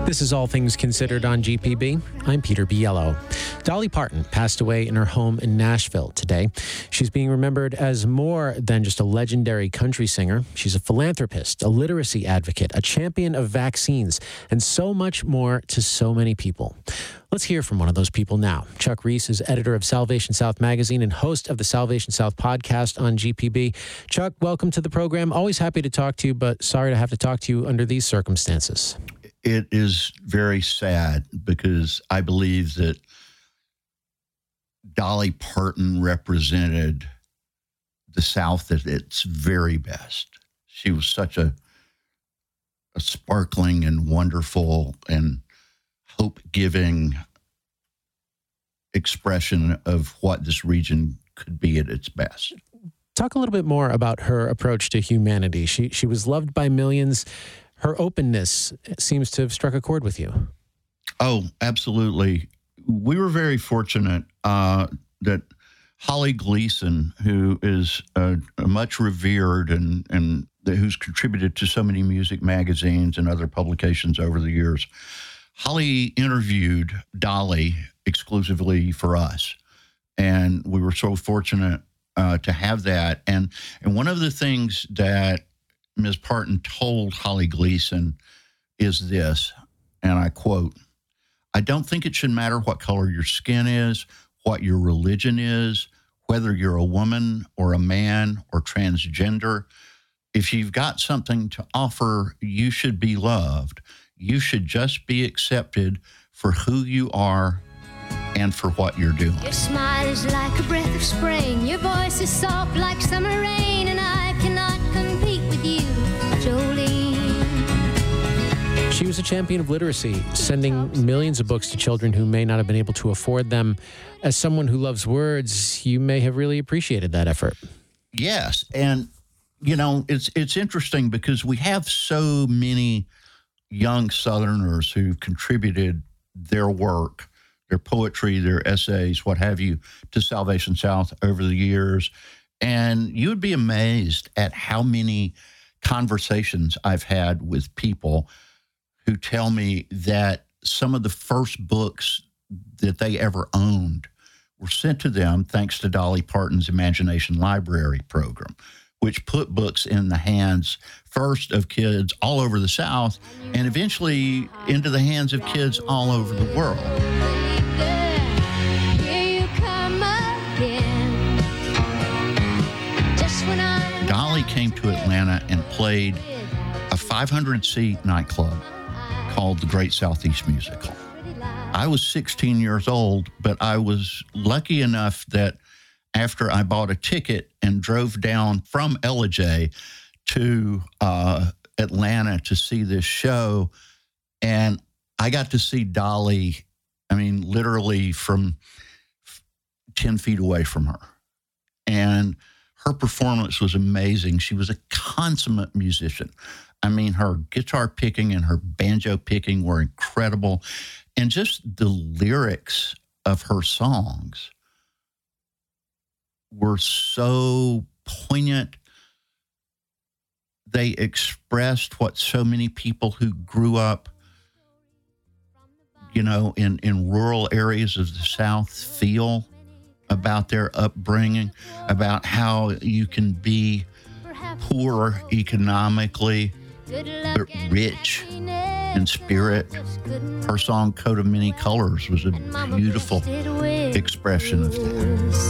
This is All Things Considered on GPB. I'm Peter Biello. Dolly Parton passed away in her home in Nashville today. She's being remembered as more than just a legendary country singer. She's a philanthropist, a literacy advocate, a champion of vaccines, and so much more to so many people. Let's hear from one of those people now. Chuck Reese is editor of Salvation South magazine and host of the Salvation South podcast on GPB. Chuck, welcome to the program. Always happy to talk to you, but sorry to have to talk to you under these circumstances. It is very sad because I believe that Dolly Parton represented the South at its very best. She was such a sparkling and wonderful and hope-giving expression of what this region could be at its best. Talk a little bit more about her approach to humanity. She was loved by millions. Her openness seems to have struck a chord with you. Oh, absolutely. We were very fortunate that Holly Gleason, who is a much revered and who's contributed to so many music magazines and other publications over the years, Holly interviewed Dolly exclusively for us. And we were so fortunate to have that. And one of the things that Ms. Parton told Holly Gleason is this, and I quote, "I don't think it should matter what color your skin is, what your religion is, whether you're a woman or a man or transgender. If you've got something to offer, you should be loved. You should just be accepted for who you are and for what you're doing." Your smile is like a breath of spring. Your voice is soft like summer rain, and I cannot compete with you, Jolene. She was a champion of literacy, sending millions of books to children who may not have been able to afford them. As someone who loves words, you may have really appreciated that effort. Yes, and you know, it's interesting because we have so many young Southerners who've contributed their work, their poetry, their essays, what have you, to Salvation South over the years. And you would be amazed at how many conversations I've had with people who tell me that some of the first books that they ever owned were sent to them thanks to Dolly Parton's Imagination Library program, which put books in the hands first of kids all over the South and eventually into the hands of kids all over the world. Dolly came to Atlanta and played a 500-seat nightclub called the Great Southeast Musical. I was 16 years old, but I was lucky enough that after I bought a ticket and drove down from Ellijay to Atlanta to see this show, and I got to see Dolly, I mean, literally from 10 feet away from her. And her performance was amazing. She was a consummate musician. I mean, her guitar picking and her banjo picking were incredible. And just the lyrics of her songs were so poignant. They expressed what so many people who grew up, you know, in rural areas of the South feel about their upbringing, about how you can be poor economically, but rich in spirit. Her song, Coat of Many Colors, was a beautiful expression of that.